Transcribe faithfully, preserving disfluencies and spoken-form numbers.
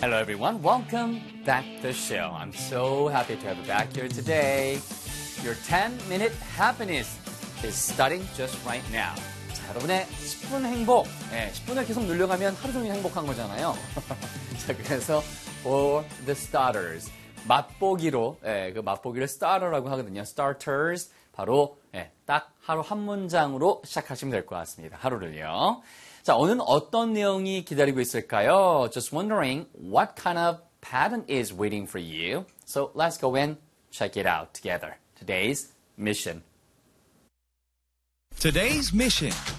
Hello everyone, welcome back to the show. I'm so happy to have you back here today. Your ten minute happiness is starting just right now. 자, 여러분의 십 분 행복, 네, 십 분을 계속 늘려가면 하루 종일 행복한 거잖아요. 자, 그래서 for the starters, 맛보기로, 네, 그 맛보기를 starter라고 하거든요. starters, 바로 네, 딱 하루 한 문장으로 시작하시면 될 것 같습니다. 하루를요. 자, 오늘은 어떤 내용이 기다리고 있을까요? Just wondering what kind of pattern is waiting for you. So let's go and check it out together. Today's mission. Today's mission.